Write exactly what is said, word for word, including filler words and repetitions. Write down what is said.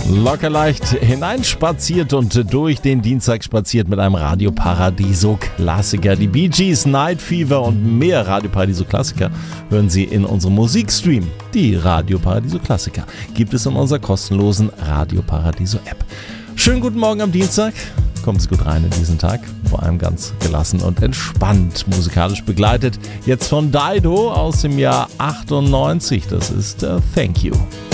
Locker leicht hineinspaziert und durch den Dienstag spaziert mit einem Radio Paradiso Klassiker. Die Bee Gees, Night Fever und mehr Radio Paradiso Klassiker hören Sie in unserem Musikstream. Die Radio Paradiso Klassiker gibt es in unserer kostenlosen Radio Paradiso App. Schönen guten Morgen am Dienstag. Kommen Sie gut rein in diesen Tag. Vor allem ganz gelassen und entspannt musikalisch begleitet. Jetzt von Dido aus dem Jahr achtundneunzig. Das ist uh, Thank You.